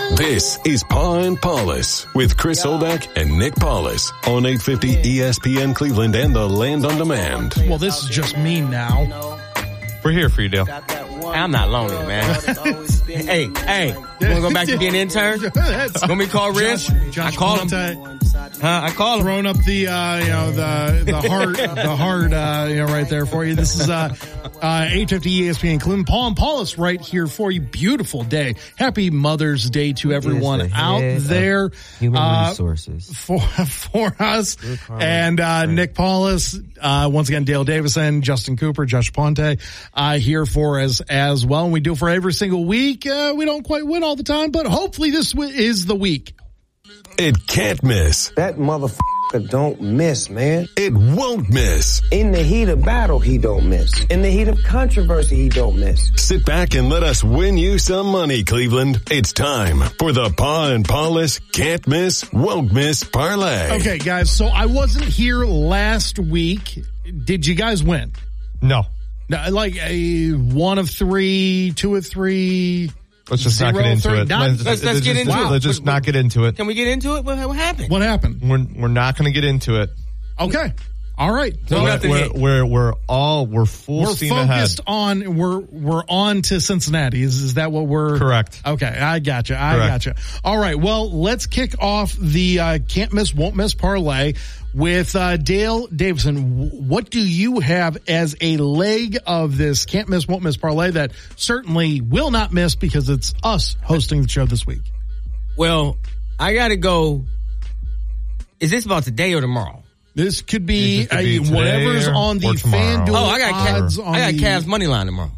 This is Paw and Paulus with Chris Oldak and Nick Paulus on 850 ESPN Cleveland and the Land on Demand. Well, this is just me now. We're here for you, Dale. I'm not lonely, man. hey, you want to go back to being an intern? Want me to call Rich? I call him. I call him. Throwing up the heart, right there for you. This is 850 ESPN Cleveland. Paul and Paulus right here for you. Beautiful day. Happy Mother's Day to everyone out there. Human resources for us. And Nick Paulus, once again, Dale Davison, Justin Cooper, Josh Ponte here for us as well. And we do it for every single week. We don't quite win all the time, but hopefully this is the week. It can't miss. That motherfucker don't miss, man. It won't miss. In the heat of battle, he don't miss. In the heat of controversy, he don't miss. Sit back and let us win you some money, Cleveland. It's time for the Paw and Paulus Can't Miss, Won't Miss Parlay. Okay, guys, so I wasn't here last week. Did you guys win? No. Like a 1 of 3, 2 of 3... Let's just not get into it. Let's get into it. Let's just not get into it. Can we get into it? What happened? What happened? We're not going to get into it. Okay. All right. We're full steam ahead. We're on to Cincinnati. Is that what we're correct? Okay, I gotcha. All right. Well, let's kick off the can't miss, won't miss parlay with Dale Davison. What do you have as a leg of this can't miss, won't miss parlay that certainly will not miss because it's us hosting the show this week? Well, I got to go. Is this about today or tomorrow? This could be whatever's on the FanDuel odds. I got Cavs money line tomorrow.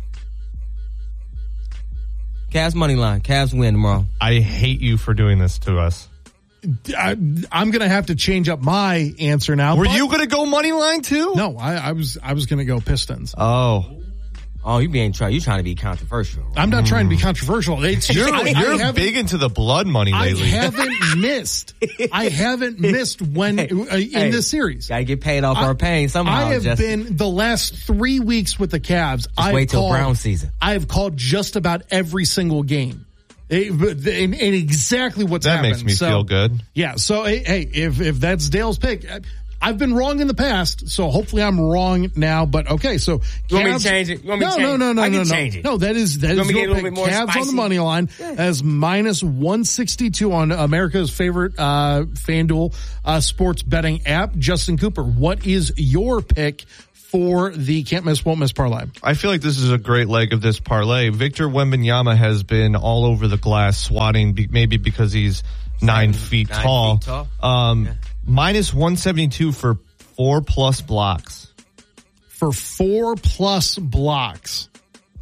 Cavs money line. Cavs win tomorrow. I hate you for doing this to us. I'm going to have to change up my answer now. Were you going to go money line too? No, I was going to go Pistons. Oh, you trying to be controversial. I'm not trying to be controversial. You're big into the blood money lately. I haven't missed when in this series. Gotta get paid off our pain somehow. I have been the last 3 weeks with the Cavs. Wait till Brown season. I have called just about every single game. And exactly what's happened. That makes me feel good. Yeah. So hey, if that's Dale's pick. I've been wrong in the past, so hopefully I'm wrong now. But okay, so you want me to change it? No. Change it. No, that is your pick. Cavs on the money line as minus 162 on America's favorite FanDuel sports betting app. Justin Cooper, what is your pick for the can't miss, won't miss parlay? I feel like this is a great leg of this parlay. Victor Wembanyama has been all over the glass swatting, maybe because he's 9 feet tall. Minus 172 for 4+ blocks. For 4+ blocks.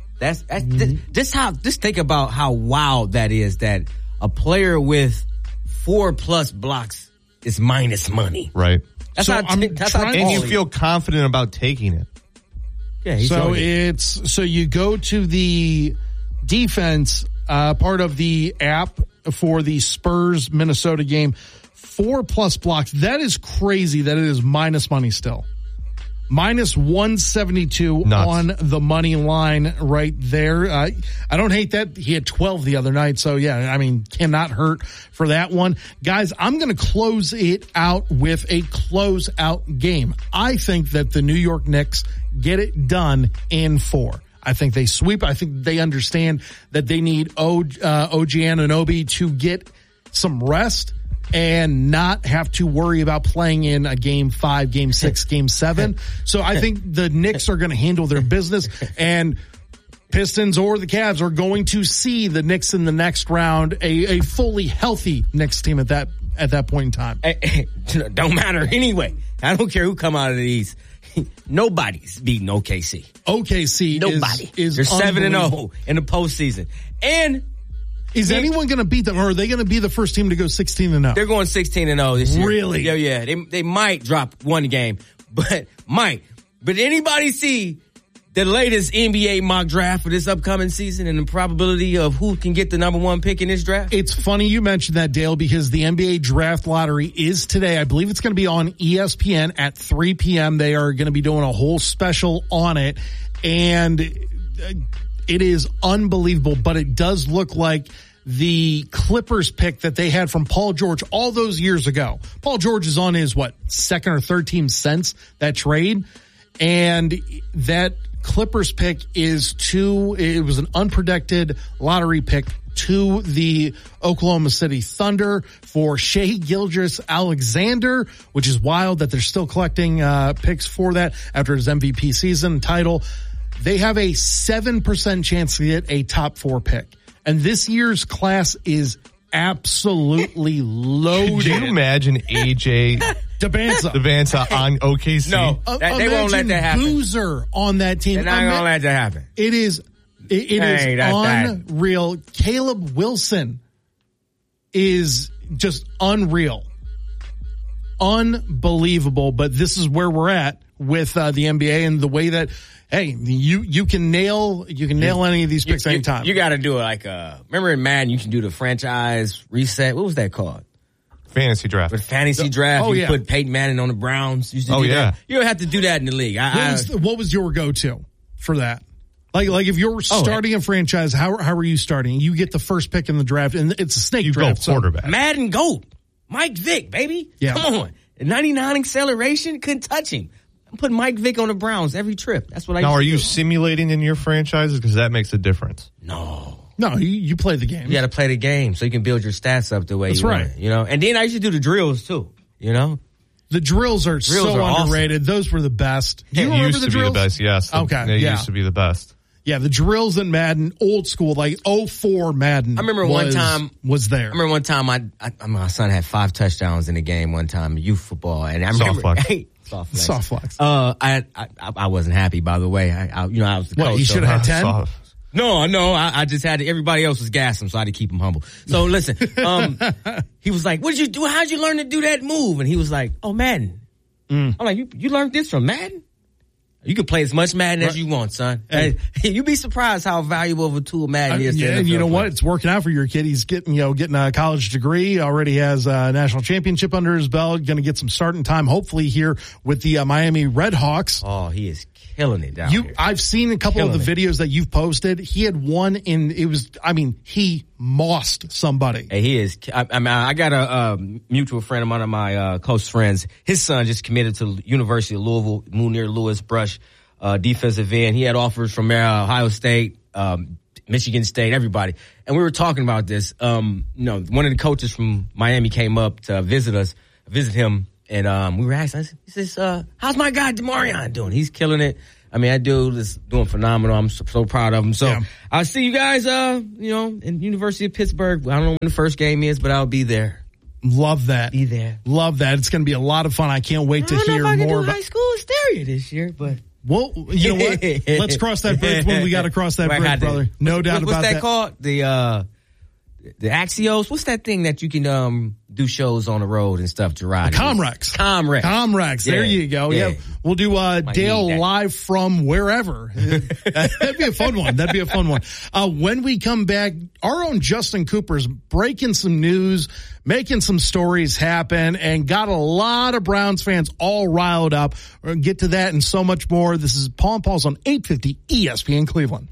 Just think about how wild that is, that a player with 4+ blocks is minus money. Right. And you feel confident about taking it. Yeah, so you go to the defense part of the app for the Spurs Minnesota game. 4+ blocks. That is crazy that it is minus money still. Minus 172 on the money line right there. I don't hate that. He had 12 the other night. So yeah, I mean, cannot hurt for that one. Guys, I'm going to close it out with a closeout game. I think that the New York Knicks get it done in 4. I think they sweep. I think they understand that they need OG Anunoby to get some rest and not have to worry about playing in a game 5, game 6, game 7. So I think the Knicks are going to handle their business, and Pistons or the Cavs are going to see the Knicks in the next round, a fully healthy Knicks team at that point in time. Don't matter anyway. I don't care who come out of these. Nobody's beating OKC. Nobody is. They're 7-0 in the postseason, and is anyone going to beat them, or are they going to be the first team to go 16-0? They're going 16-0 this year. Really? Yeah. They might drop one game, but might. But anybody see the latest NBA mock draft for this upcoming season and the probability of who can get the number 1 pick in this draft? It's funny you mentioned that, Dale, because the NBA draft lottery is today. I believe it's going to be on ESPN at 3 p.m. They are going to be doing a whole special on it, and it is unbelievable, but it does look like the Clippers pick that they had from Paul George all those years ago. Paul George is on his, second or third team since that trade. And that Clippers pick it was an unprotected lottery pick to the Oklahoma City Thunder for Shai Gilgeous-Alexander, which is wild that they're still collecting picks for that after his MVP season title. They have a 7% chance to get a top 4 pick. And this year's class is absolutely loaded. Could you imagine AJ Dybantsa on OKC? No, they won't let that happen. Boozer on that team. They're not going to let that happen. It is unreal. Caleb Wilson is just unreal. Unbelievable. But this is where we're at with the NBA and the way that, hey, you can nail any of these picks anytime. You got to do it like remember in Madden you can do the franchise reset. What was that called? Fantasy draft. With fantasy draft, you put Peyton Manning on the Browns. You don't have to do that in the league. What was your go-to for that? Like if you're starting a franchise, how are you starting? You get the first pick in the draft, and it's a snake draft. Go quarterback. Madden GOAT. Mike Vick, baby. Yeah. Come on. 99 acceleration, couldn't touch him. I'm putting Mike Vick on the Browns every trip. That's what I used to do. Now, are you simulating in your franchises? Because that makes a difference. No, you play the game. You got to play the game so you can build your stats up the way you want it, And then I used to do the drills, too, The drills are so underrated. Awesome. Those were the best. Do you remember the drills? Be the best, yes. Okay. They used to be the best. Yeah, the drills in Madden, old school, like 04 Madden. I remember one time my son had 5 touchdowns in the game one time, youth football, and I remember soft flex. I wasn't happy, by the way. I was the coach. You should have had 10? No, I just had everybody else was gassing, so I had to keep him humble. So listen, he was like, "What did you do? How'd you learn to do that move?" And he was like, "Oh, Madden." I'm like, "You learned this from Madden? You can play as much Madden as you want, son. You'd be surprised how valuable of a tool Madden is. Yeah, and you know what? It's working out for your kid. He's getting a college degree. Already has a national championship under his belt. Going to get some starting time, hopefully here with the Miami Redhawks. Oh, he is killing it down here. I've seen a couple of the videos that you've posted. He had one he mossed somebody. Hey, he is. I got a mutual friend of one of my close friends. His son just committed to University of Louisville, Munir Lewis Brush, defensive end. He had offers from Ohio State, Michigan State, everybody. And we were talking about this. One of the coaches from Miami came up to visit him. And we were asking, he says, how's my guy DeMarion doing? He's killing it. I mean, that dude is doing phenomenal. I'm so proud of him. So I'll see you guys, in University of Pittsburgh. I don't know when the first game is, but I'll be there. Love that. Be there. Love that. It's going to be a lot of fun. I can't wait to hear more about. I don't know if I can do high school hysteria this year, but. Well, you know what? Let's cross that bridge when we got to cross that bridge, brother. No doubt about that. What's that called? The Axios? What's that thing that you can do shows on the road and stuff, Gerard? Comrex. There you go. Yeah. We'll do Dale live from wherever. That'd be a fun one. When we come back, our own Justin Cooper's breaking some news, making some stories happen, and got a lot of Browns fans all riled up. We're going to get to that and so much more. This is Paul and Paul's on 850 ESPN Cleveland.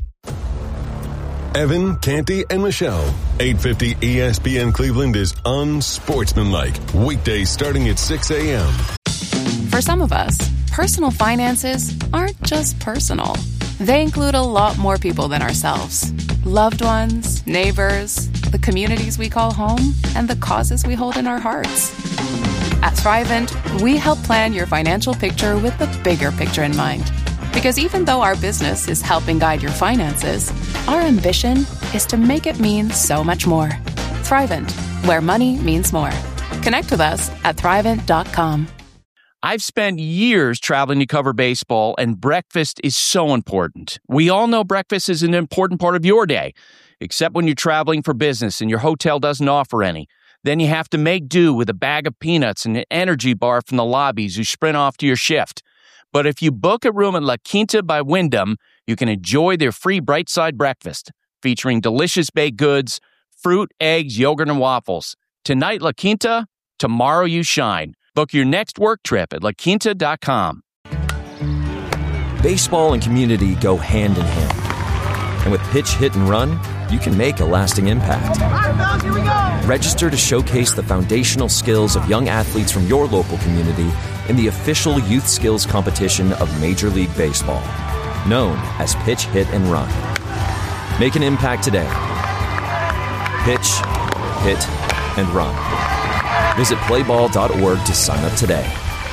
Evan, Canty, and Michelle. 850 ESPN Cleveland is unsportsmanlike. Weekdays starting at 6 a.m. For some of us, personal finances aren't just personal. They include a lot more people than ourselves. Loved ones, neighbors, the communities we call home, and the causes we hold in our hearts. At Thrivent, we help plan your financial picture with the bigger picture in mind. Because even though our business is helping guide your finances, our ambition is to make it mean so much more. Thrivent, where money means more. Connect with us at Thrivent.com. I've spent years traveling to cover baseball, and breakfast is so important. We all know breakfast is an important part of your day, except when you're traveling for business and your hotel doesn't offer any. Then you have to make do with a bag of peanuts and an energy bar from the lobbies you sprint off to your shift. But if you book a room at La Quinta by Wyndham, you can enjoy their free Bright Side breakfast, featuring delicious baked goods, fruit, eggs, yogurt, and waffles. Tonight, La Quinta, tomorrow you shine. Book your next work trip at laquinta.com. Baseball and community go hand in hand. And with Pitch, Hit, and Run, you can make a lasting impact. Register to showcase the foundational skills of young athletes from your local community in the official youth skills competition of Major League Baseball, known as Pitch, Hit, and Run. Make an impact today. Pitch, hit, and run. Visit playball.org to sign up today.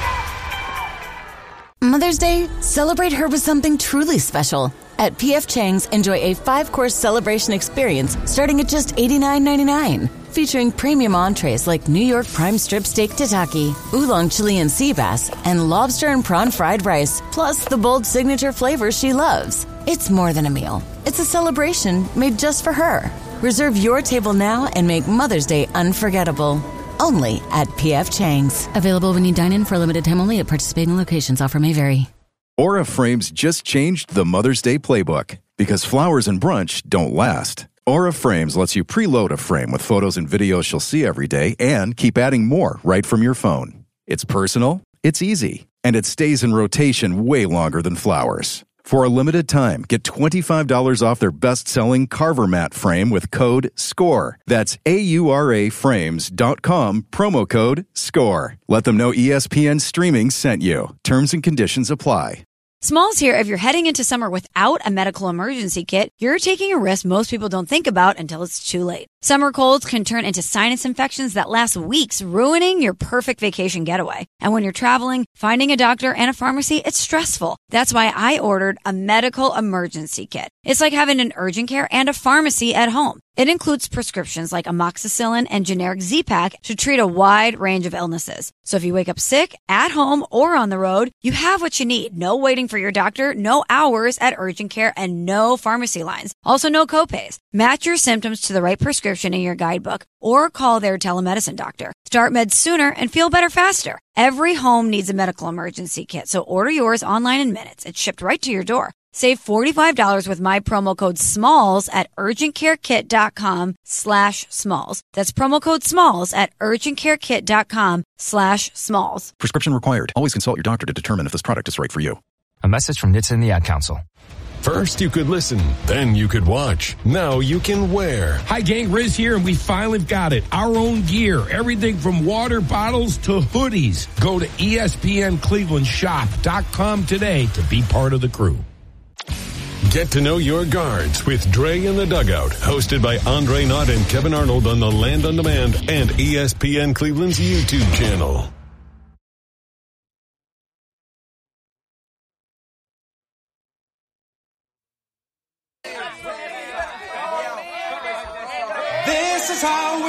Mother's Day, celebrate her with something truly special. At P.F. Chang's, enjoy a 5-course celebration experience starting at just $89.99. Featuring premium entrees like New York prime strip steak tataki, oolong Chilean sea bass, and lobster and prawn fried rice, plus the bold signature flavors she loves. It's more than a meal. It's a celebration made just for her. Reserve your table now and make Mother's Day unforgettable. Only at P.F. Chang's. Available when you dine in for a limited time only at participating locations. Offer may vary. Aura Frames just changed the Mother's Day playbook because flowers and brunch don't last. Aura Frames lets you preload a frame with photos and videos she'll see every day and keep adding more right from your phone. It's personal, it's easy, and it stays in rotation way longer than flowers. For a limited time, get $25 off their best-selling Carver Mat frame with code SCORE. That's AURAFrames.com, promo code SCORE. Let them know ESPN Streaming sent you. Terms and conditions apply. Smalls here. If you're heading into summer without a medical emergency kit, you're taking a risk most people don't think about until it's too late. Summer colds can turn into sinus infections that last weeks, ruining your perfect vacation getaway. And when you're traveling, finding a doctor and a pharmacy, it's stressful. That's why I ordered a medical emergency kit. It's like having an urgent care and a pharmacy at home. It includes prescriptions like amoxicillin and generic Z-Pak to treat a wide range of illnesses. So if you wake up sick, at home, or on the road, you have what you need. No waiting for your doctor, no hours at urgent care, and no pharmacy lines. Also, no copays. Match your symptoms to the right prescription in your guidebook or call their telemedicine doctor. Start meds sooner and feel better faster. Every home needs a medical emergency kit, so order yours online in minutes. It's shipped right to your door. Save $45 with my promo code SMALLS at urgentcarekit.com/smalls. That's promo code SMALLS at urgentcarekit.com/smalls. Prescription required. Always consult your doctor to determine if this product is right for you. A message from NHTSA and the Ad Council. First you could listen, then you could watch. Now you can wear. Hi gang, Riz here, and we finally got it. Our own gear. Everything from water bottles to hoodies. Go to ESPNClevelandShop.com today to be part of the crew. Get to know your guards with Dre in the Dugout, hosted by Andre Knott and Kevin Arnold on the Land on Demand and ESPN Cleveland's YouTube channel. This is how we